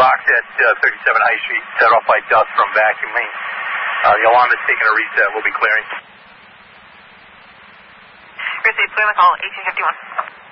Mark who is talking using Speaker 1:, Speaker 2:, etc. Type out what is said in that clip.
Speaker 1: box at 37 High Street, set off by dust from vacuuming. The alarm is taking a reset. We'll be clearing.
Speaker 2: Received, clear the call, 1851.